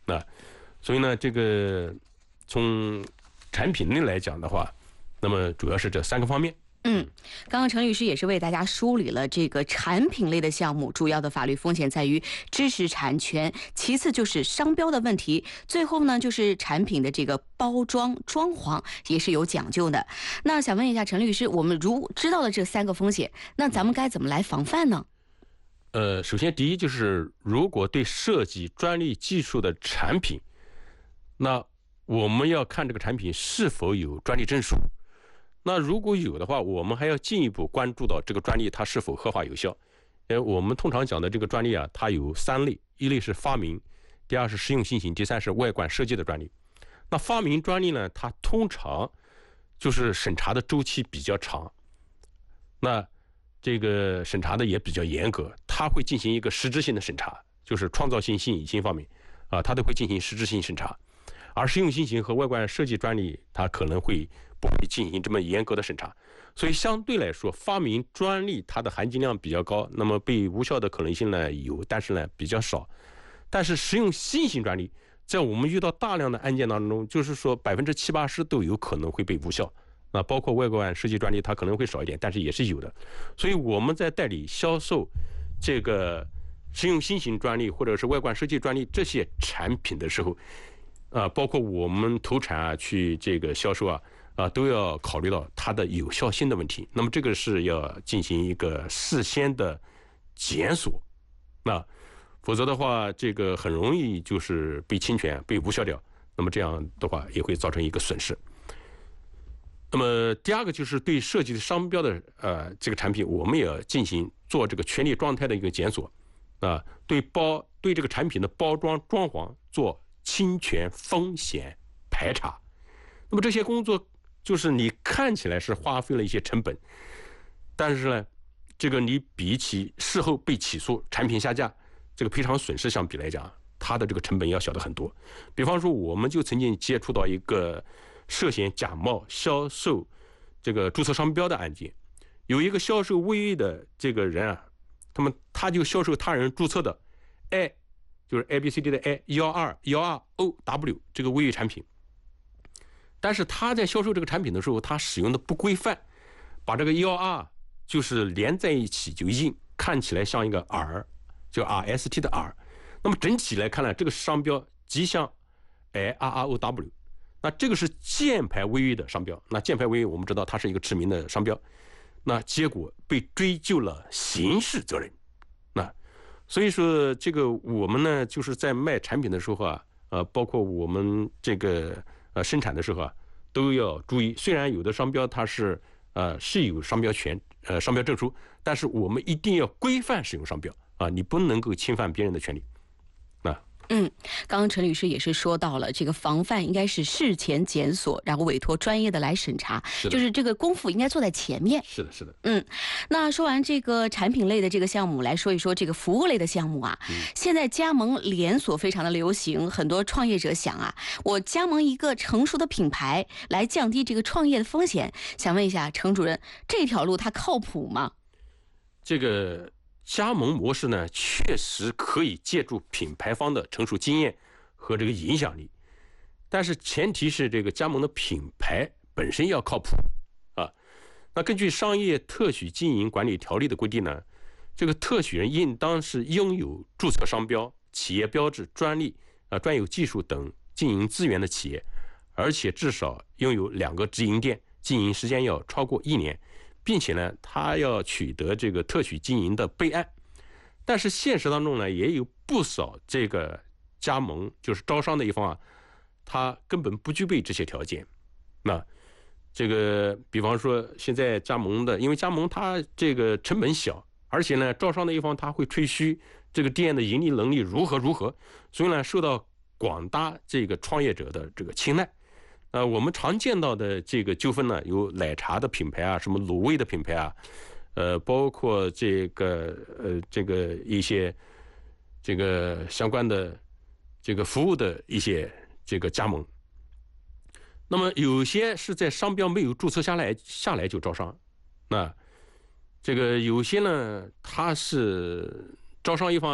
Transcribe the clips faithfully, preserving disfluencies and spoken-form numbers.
那所以呢，这个从产品类来讲的话，那么主要是这三个方面。 嗯，刚刚陈律师也是为大家梳理了这个产品类的项目，主要的法律风险在于知识产权，其次就是商标的问题，最后呢就是产品的这个包装装潢也是有讲究的。那想问一下陈律师，我们如知道了这三个风险，那咱们该怎么来防范呢？ 呃，首先第一就是，如果对涉及专利技术的产品，那我们要看这个产品是否有专利证书。那如果有的话，我们还要进一步关注到这个专利它是否合法有效。呃，我们通常讲的这个专利啊，它有三类，一类是发明，第二是实用新型，第三是外观设计的专利。那发明专利呢，它通常就是审查的周期比较长，那这个审查的也比较严格，它会进行一个实质性的审查，就是创造性、新颖性方面啊，它都会进行实质性审查。而实用新型和外观设计专利，它可能会不会进行这么严格的审查，所以相对来说，发明专利它的含金量比较高，那么被无效的可能性呢有，但是呢比较少。但是实用新型专利，在我们遇到大量的案件当中，就是说百分之七八十都有可能会被无效。那包括外观设计专利，它可能会少一点，但是也是有的。所以我们在代理销售这个实用新型专利或者是外观设计专利这些产品的时候，啊，包括我们投产啊，去这个销售啊，啊，都要考虑到它的有效性的问题。那么这个是要进行一个事先的检索，那否则的话，这个很容易就是被侵权、被无效掉。那么这样的话，也会造成一个损失。那么第二个就是对涉及的商标的呃这个产品，我们也要进行做这个权利状态的一个检索啊，对包对这个产品的包装装潢做侵权风险排查。那么这些工作就是你看起来是花费了一些成本，但是呢，这个你比起事后被起诉、产品下架这个赔偿损失相比来讲，它的这个成本要小得很多。比方说，我们就曾经接触到一个涉嫌假冒销售这个注册商标的案件，有一个销售微微的这个人啊，他们他就销售他人注册的 A， 就是 A B C D 的 A 一二一二 O W 这个微微产品，但是他在销售这个产品的时候，他使用的不规范，把这个一二就是连在一起就印，看起来像一个 R， 就 R S T 的 R。那么整体来看呢，这个商标极像 A R R O W。那这个是箭牌微微的商标，那箭牌微微我们知道它是一个知名的商标，那结果被追究了刑事责任。那所以说这个我们呢就是在卖产品的时候啊，呃，包括我们这个呃生产的时候啊，都要注意。虽然有的商标它是呃是有商标权呃商标证书，但是我们一定要规范使用商标啊，你不能够侵犯别人的权利。那嗯，刚刚陈律师也是说到了，这个防范应该是事前检索，然后委托专业的来审查， 是就是这个功夫应该做在前面。 是的，是的。 嗯，那说完这个产品类的这个项目，来说一说这个服务类的项目啊。 嗯、 现在加盟连锁非常的流行，很多创业者想啊，我加盟一个成熟的品牌来降低这个创业的风险。想问一下程主任，这条路它靠谱吗？ 这个加盟模式呢，确实可以借助品牌方的成熟经验和这个影响力，但是前提是这个加盟的品牌本身要靠谱啊。那根据商业特许经营管理条例的规定呢，这个特许人应当是拥有注册商标、企业标志、专利、啊专有技术等经营资源的企业，而且至少拥有两个直营店，经营时间要超过一年。并且呢，他要取得这个特许经营的备案，但是现实当中呢，也有不少这个加盟就是招商的一方啊，他根本不具备这些条件。那这个比方说现在加盟的，因为加盟它这个成本小，而且呢，招商的一方他会吹嘘这个店的盈利能力如何如何，所以呢，受到广大这个创业者的这个青睐。呃，我们常见到的这个纠纷呢，有奶茶的品牌啊，什么卤味的品牌啊，呃，包括这个呃这个一些这个相关的这个服务的一些这个加盟。那么有些是在商标没有注册下来下来就招商，那这个有些呢，它是招商一方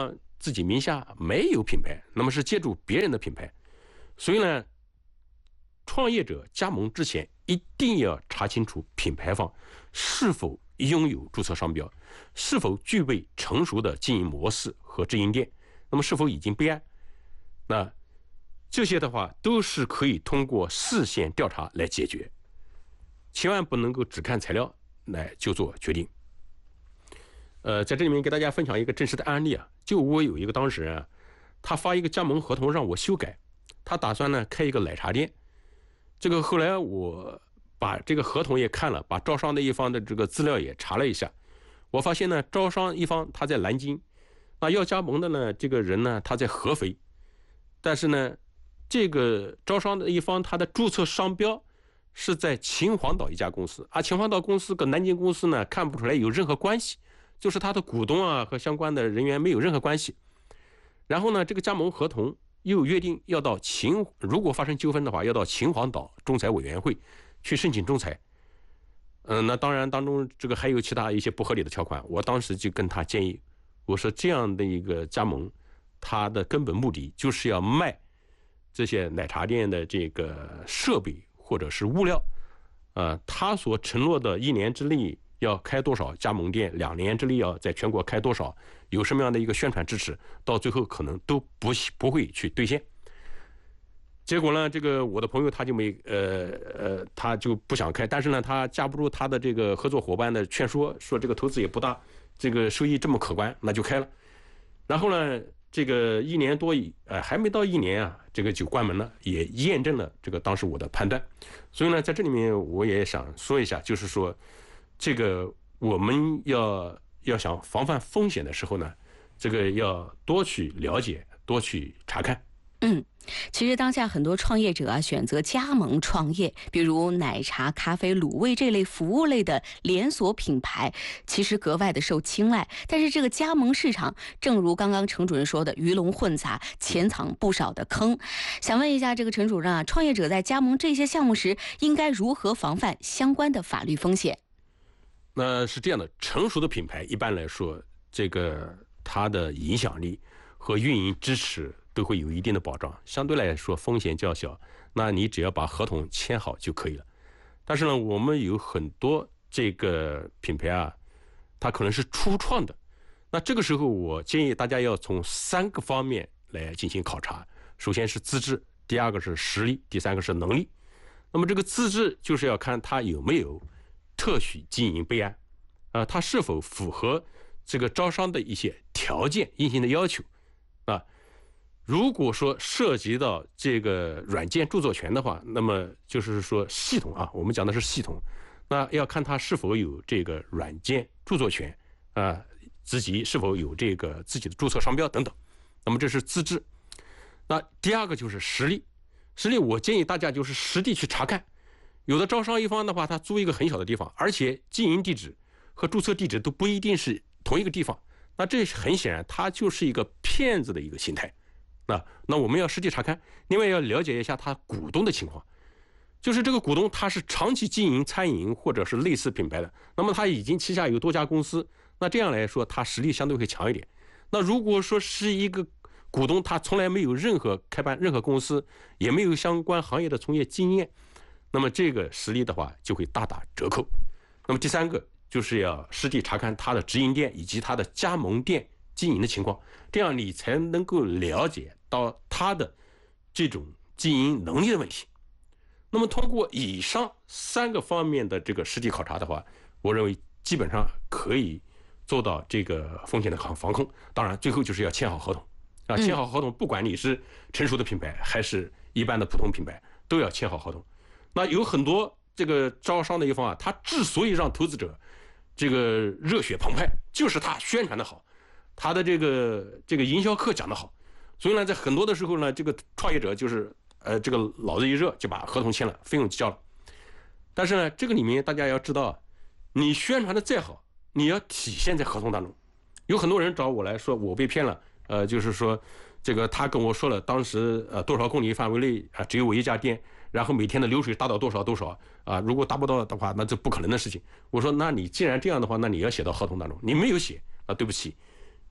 自己名下没有品牌，那么是借助别人的品牌，所以呢，创业者加盟之前一定要查清楚品牌方是否拥有注册商标，是否具备成熟的经营模式和直营店，那么是否已经备案，那这些的话都是可以通过事先调查来解决，千万不能够只看材料来就做决定。呃，在这里面给大家分享一个真实的案例啊，就我有一个当事人啊，他发一个加盟合同让我修改，他打算呢开一个奶茶店。这个后来我把这个合同也看了，把招商的一方的这个资料也查了一下，我发现呢，招商一方他在南京，那要加盟的呢这个人呢他在合肥，但是呢，这个招商的一方他的注册商标是在秦皇岛一家公司，而秦皇岛公司跟南京公司呢看不出来有任何关系。就是他的股东啊和相关的人员没有任何关系，然后呢，这个加盟合同又约定要到秦，如果发生纠纷的话，要到秦皇岛仲裁委员会去申请仲裁。嗯、呃，那当然当中这个还有其他一些不合理的条款，我当时就跟他建议，我说这样的一个加盟，它的根本目的就是要卖这些奶茶店的这个设备或者是物料，呃，他所承诺的一年之内要开多少加盟店，两年之内要在全国开多少，有什么样的一个宣传支持，到最后可能都不不会去兑现。结果呢，这个我的朋友他就没呃呃他就不想开，但是呢，他架不住他的这个合作伙伴的劝说，说这个投资也不大，这个收益这么可观，那就开了。然后呢，这个一年多以呃还没到一年啊，这个就关门了，也验证了这个当时我的判断。所以呢，在这里面我也想说一下，就是说。这个我们要要想防范风险的时候呢，这个要多去了解，多去查看。 嗯，其实当下很多创业者啊选择加盟创业，比如奶茶、咖啡、卤味这类服务类的连锁品牌，其实格外的受青睐。但是这个加盟市场，正如刚刚陈主任说的，鱼龙混杂，潜藏不少的坑。想问一下这个陈主任啊，创业者在加盟这些项目时，应该如何防范相关的法律风险？ 那是这样的，成熟的品牌一般来说，这个它的影响力和运营支持都会有一定的保障，相对来说风险较小。那你只要把合同签好就可以了。但是呢，我们有很多这个品牌啊，它可能是初创的。那这个时候，我建议大家要从三个方面来进行考察：首先是资质，第二个是实力，第三个是能力。那么这个资质就是要看它有没有特许经营备案，啊、呃，它是否符合这个招商的一些条件、硬性的要求，啊，如果说涉及到这个软件著作权的话，那么就是说系统啊，我们讲的是系统，那要看它是否有这个软件著作权啊、呃，自己是否有这个自己的注册商标等等，那么这是资质。那第二个就是实力，实力我建议大家就是实地去查看。有的招商一方的话，他租一个很小的地方，而且经营地址和注册地址都不一定是同一个地方，那这很显然，它就是一个骗子的一个心态。那那我们要实地查看，另外要了解一下他股东的情况，就是这个股东他是长期经营餐饮或者是类似品牌的，那么他已经旗下有多家公司，那这样来说，他实力相对会强一点。那如果说是一个股东，他从来没有任何开办任何公司，也没有相关行业的从业经验，那么这个实力的话就会大打折扣。那么第三个就是要实地查看他的直营店以及他的加盟店经营的情况，这样你才能够了解到他的这种经营能力的问题。那么通过以上三个方面的这个实地考察的话，我认为基本上可以做到这个风险的防控。当然最后就是要签好合同啊，签好合同，不管你是成熟的品牌还是一般的普通品牌，都要签好合同。那有很多这个招商的一方啊，他之所以让投资者这个热血澎湃，就是他宣传的好，他的这个这个营销课讲的好，所以呢，在很多的时候呢，这个创业者就是呃这个脑子一热就把合同签了，费用交了。但是呢，这个里面大家要知道，你宣传的再好，你要体现在合同当中。有很多人找我来说我被骗了，呃，就是说这个他跟我说了，当时呃多少公里范围内啊、呃、只有我一家店。然后每天的流水达到多少多少啊？如果达不到的话，那这不可能的事情。我说，那你既然这样的话，那你要写到合同当中。你没有写，啊，对不起，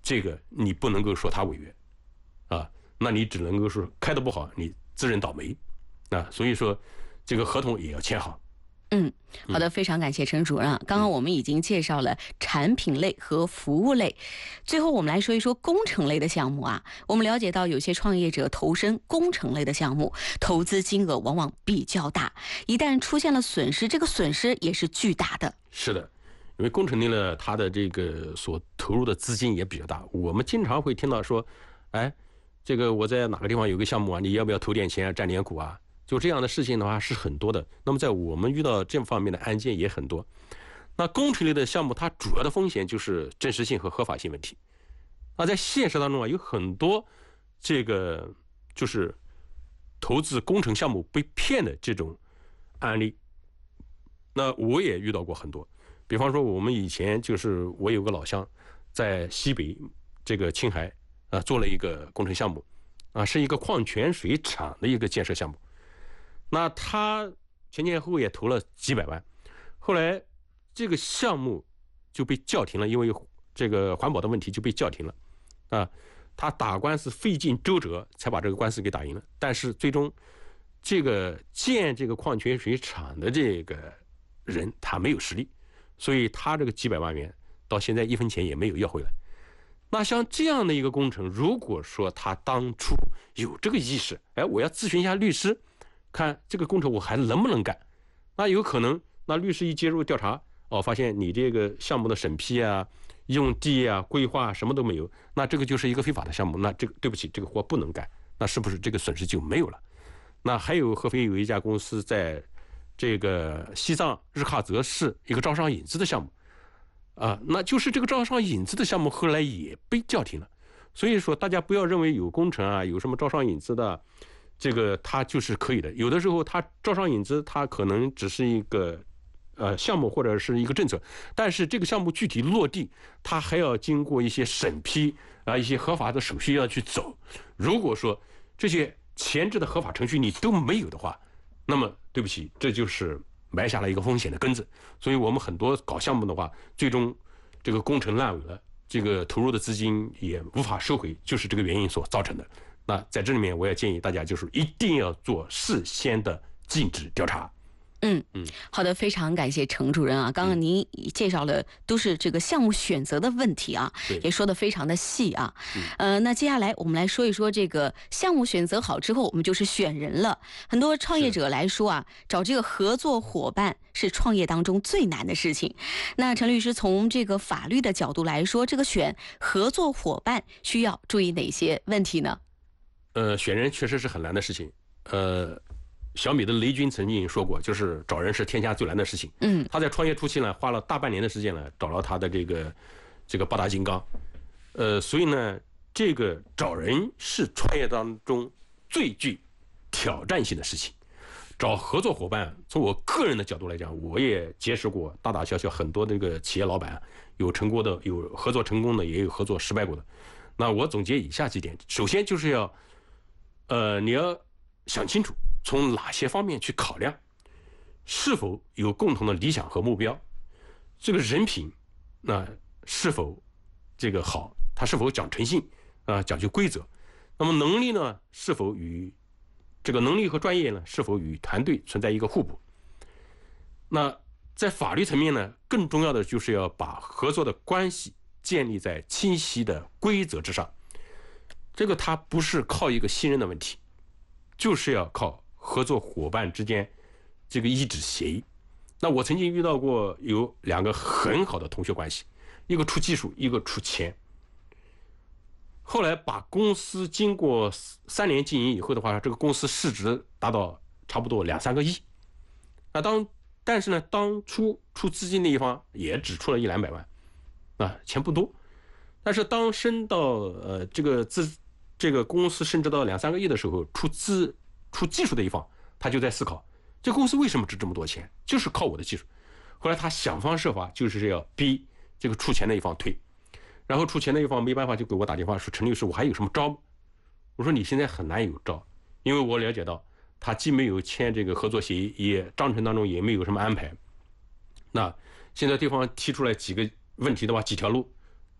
这个你不能够说他违约啊，那你只能够说开的不好，你自认倒霉啊。所以说，这个合同也要签好。 嗯，好的，非常感谢陈主任。刚刚我们已经介绍了产品类和服务类，最后我们来说一说工程类的项目啊。我们了解到有些创业者投身工程类的项目，投资金额往往比较大，一旦出现了损失，这个损失也是巨大的。 是的，因为工程类呢，它的这个所投入的资金也比较大。我们经常会听到说，哎，这个我在哪个地方有个项目啊，你要不要投点钱啊，占点股啊？就这样的事情的话是很多的。那么在我们遇到这方面的案件也很多。那工程类的项目，它主要的风险就是真实性和合法性问题。那在现实当中啊，有很多这个就是投资工程项目被骗的这种案例。那我也遇到过很多。比方说，我们以前就是我有个老乡，在西北这个青海啊做了一个工程项目啊，是一个矿泉水厂的一个建设项目。那他前前后后也投了几百万，后来这个项目就被叫停了，因为这个环保的问题就被叫停了啊。他打官司费尽周折才把这个官司给打赢了，但是最终这个建这个矿泉水厂的这个人他没有实力，所以他这个几百万元到现在一分钱也没有要回来。那像这样的一个工程，如果说他当初有这个意识，哎，我要咨询一下律师，看这个工程我还能不能干？那有可能，那律师一介入调查，哦，发现你这个项目的审批啊、用地啊、规划什么都没有，那这个就是一个非法的项目，那这个对不起，这个活不能干，那是不是这个损失就没有了？那还有合肥有一家公司在这个西藏日喀则市一个招商引资的项目，啊，那就是这个招商引资的项目后来也被叫停了。所以说，大家不要认为有工程啊，有什么招商引资的。这个它就是可以的，有的时候它招商引资，它可能只是一个呃项目或者是一个政策，但是这个项目具体落地，它还要经过一些审批啊，一些合法的手续要去走。如果说这些前置的合法程序你都没有的话，那么对不起，这就是埋下了一个风险的根子。所以我们很多搞项目的话，最终这个工程烂尾了，这个投入的资金也无法收回，就是这个原因所造成的。那在这里面，我也建议大家就是一定要做事先的尽职调查。 嗯嗯，好的，非常感谢程主任啊。刚刚您介绍了都是这个项目选择的问题啊，也说得非常的细啊。呃，那接下来我们来说一说这个项目选择好之后，我们就是选人了。很多创业者来说啊，找这个合作伙伴是创业当中最难的事情。那陈律师从这个法律的角度来说，这个选合作伙伴需要注意哪些问题呢？ 呃，选人确实是很难的事情。呃，小米的雷军曾经说过，就是找人是天下最难的事情。嗯，他在创业初期呢，花了大半年的时间呢，找到他的这个这个八大金刚。呃，所以呢，这个找人是创业当中最具挑战性的事情。找合作伙伴，从我个人的角度来讲，我也结识过大大小小很多这个企业老板，有成功的，有合作成功的，也有合作失败过的。那我总结以下几点，首先就是要。呃，你要想清楚从哪些方面去考量，是否有共同的理想和目标，这个人品那是否这个好，他是否讲诚信啊、呃，讲究规则，那么能力呢是否与这个能力和专业呢是否与团队存在一个互补。那在法律层面呢，更重要的就是要把合作的关系建立在清晰的规则之上。这个它不是靠一个信任的问题，就是要靠合作伙伴之间这个一致协议。那我曾经遇到过有两个很好的同学关系，一个出技术，一个出钱。后来把公司经过三年经营以后的话，这个公司市值达到差不多两三个亿。那当但是呢，当初出资金的一方也只出了一两百万，啊，钱不多。但是当升到呃这个资这个公司升值到两三个亿的时候，出资出技术的一方，他就在思考，这公司为什么值这么多钱？就是靠我的技术。后来他想方设法，就是要逼这个出钱的一方退，然后出钱的一方没办法，就给我打电话说：“陈律师，我还有什么招？”我说：“你现在很难有招，因为我了解到他既没有签这个合作协议，也章程当中也没有什么安排。那现在对方提出来几个问题的话，几条路。”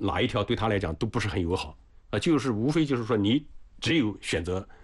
哪一条对他来讲都不是很友好啊，就是无非就是说你只有选择